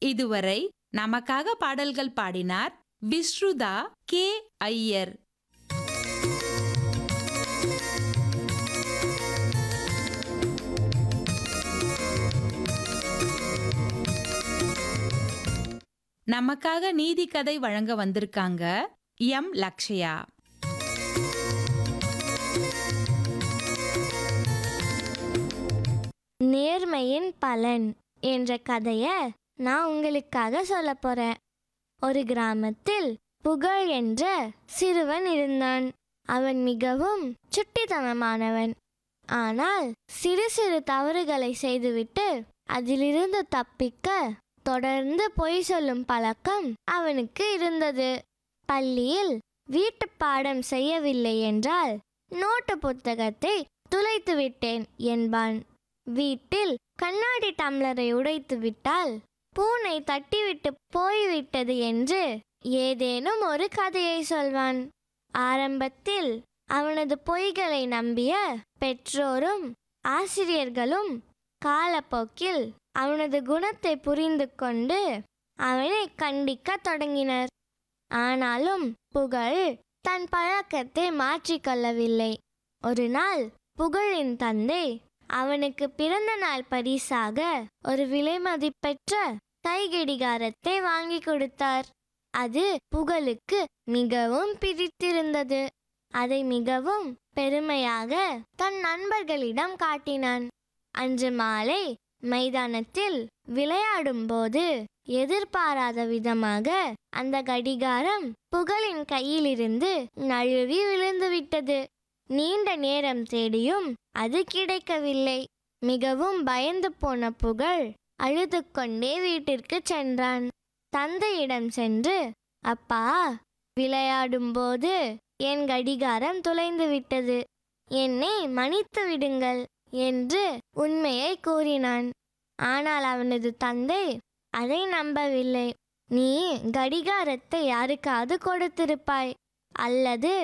இதுவரை நமக்காக பாடல்கள் பாடினார் விஸ்ருதா கே. ஐயர். நமக்காக நீதி கதை வழங்க வந்திருக்காங்க எம். லக்ஷயா. நேர்மையின் பலன் என்ற கதைய நான் உங்களுக்காக சொல்ல போறேன். ஒரு கிராமத்தில் புகழ் என்ற சிறுவன் இருந்தான். அவன் மிகவும் சுட்டித்தனமானவன். ஆனால் சிறு சிறு தவறுகளை செய்துவிட்டு அதிலிருந்து தப்பிக்க தொடர்ந்து பொய் சொல்லும் பழக்கம் அவனுக்கு இருந்தது. பள்ளியில் வீட்டு பாடம் செய்யவில்லை என்றால் நோட்டு புத்தகத்தை துளைத்து விட்டேன் என்பான். வீட்டில் கண்ணாடி டம்ளரை உடைத்து விட்டால் பூனை தட்டிவிட்டு போய்விட்டது என்று ஏதேனும் ஒரு கதையை சொல்வான். ஆரம்பத்தில் அவனது பொய்களை நம்பிய பெற்றோரும் ஆசிரியர்களும் காலப்போக்கில் அவனது குணத்தை புரிந்து கொண்டு அவனை கண்டிக்க தொடங்கினர். ஆனாலும் புகழ் தன் பழக்கத்தை மாற்றிக்கொள்ளவில்லை. ஒரு நாள் புகழின் தந்தை அவனுக்கு பிறந்த நாள் பரிசாக ஒரு விலைமதிப்பெற்ற கைகடிகாரத்தை வாங்கி கொடுத்தார். அது புகழுக்கு மிகவும் பிடித்திருந்தது. அதை மிகவும் பெருமையாக தன் நண்பர்களிடம் காட்டினான். அன்று மாலை மைதானத்தில் விளையாடும் போது எதிர்பாராத விதமாக அந்த கடிகாரம் புகழின் கையிலிருந்து நழுவி விழுந்துவிட்டது. நீண்ட நேரம் தேடியும் அது கிடைக்கவில்லை. மிகவும் பயந்து போன புகழ் அழுது கொண்டே வீட்டிற்கு சென்றான். தந்தையிடம் சென்று, அப்பா, விளையாடும் போது என் கடிகாரம் துளைந்து விட்டது, என்னை மன்னித்து விடுங்கள் என்று உண்மையை கூறினான். ஆனால் அவனது தந்தை அதை நம்பவில்லை. நீ கடிகாரத்தை யாருக்காவது கொடுத்திருப்பாய், அல்லது